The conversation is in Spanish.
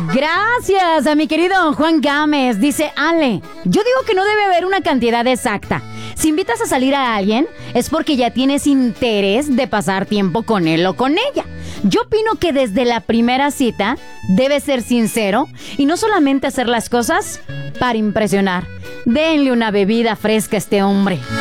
Gracias a mi querido Juan Gámez. Dice Ale, yo digo que no debe haber una cantidad exacta. Si invitas a salir a alguien, es porque ya tienes interés de pasar tiempo con él o con ella. Yo opino que desde la primera cita debes ser sincero y no solamente hacer las cosas para impresionar. Denle una bebida fresca a este hombre.